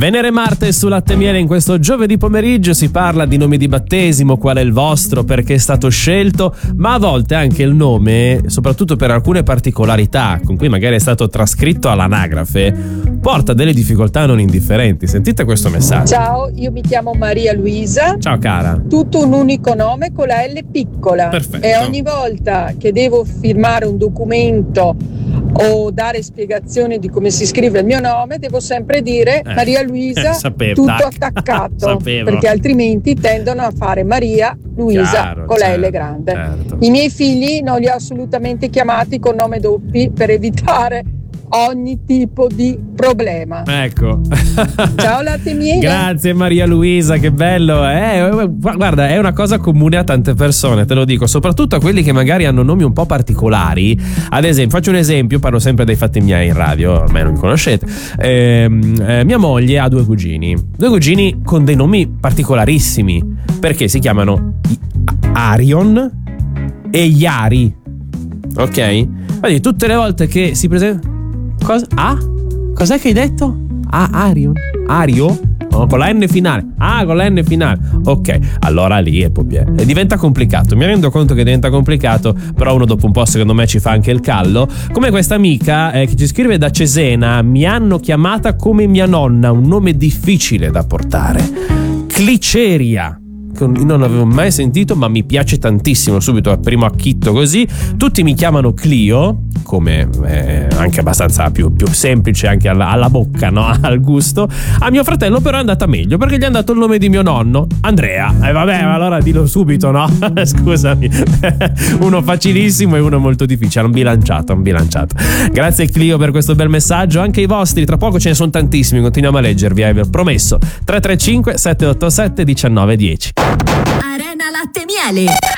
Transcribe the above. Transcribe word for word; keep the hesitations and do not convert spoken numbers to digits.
Venere e Marte su Latte e Miele. In questo giovedì pomeriggio si parla di nomi di battesimo, qual è il vostro, perché è stato scelto, ma a volte anche il nome, soprattutto per alcune particolarità con cui magari è stato trascritto all'anagrafe, porta delle difficoltà non indifferenti. Sentite questo messaggio. Ciao, io mi chiamo Maria Luisa. Ciao cara. Tutto un unico nome con la L piccola. Perfetto. E ogni volta che devo firmare un documento o dare spiegazioni di come si scrive il mio nome, devo sempre dire eh, Maria Luisa, sapevo, tutto tac. attaccato. Sapevo. Perché altrimenti tendono a fare Maria Luisa Chiaro, con la certo, L grande. certo. I miei figli non li ho assolutamente chiamati con nome doppi per evitare ogni tipo di problema. Ecco. Ciao Latte e Miele. Grazie Maria Luisa, che bello. Eh, guarda, è una cosa comune a tante persone, te lo dico, soprattutto a quelli che magari hanno nomi un po' particolari. Ad esempio, faccio un esempio, parlo sempre dei fatti miei in radio, ormai non mi conoscete. Eh, eh, mia moglie ha due cugini, due cugini con dei nomi particolarissimi, perché si chiamano Arion e Yari. Ok? Quindi tutte le volte che si presenta... Cosa? Ah? Cos'è che hai detto? Ah, Arion? Ario? Oh, con la N finale. Ah, con la N finale. Ok, allora lì è proprio... E diventa complicato. Mi rendo conto che diventa complicato, però uno dopo un po' secondo me ci fa anche il callo. Come questa amica eh, che ci scrive da Cesena: mi hanno chiamata come mia nonna, un nome difficile da portare. Cliceria. Non l'avevo mai sentito, ma mi piace tantissimo. Subito al primo acchitto così. Tutti mi chiamano Clio, come eh, anche abbastanza più, più semplice anche alla, alla bocca, no? Al gusto. A mio fratello però è andata meglio, perché gli hanno dato il nome di mio nonno, Andrea. E eh, vabbè, ma allora dillo subito, no? Scusami. Uno facilissimo e uno molto difficile. Un bilanciato, un bilanciato. Grazie Clio per questo bel messaggio. Anche i vostri, tra poco ce ne sono tantissimi. Continuiamo a leggervi, eh, vi ho promesso. tre tre cinque sette otto sette uno nove uno zero. Arena Latte e Miele.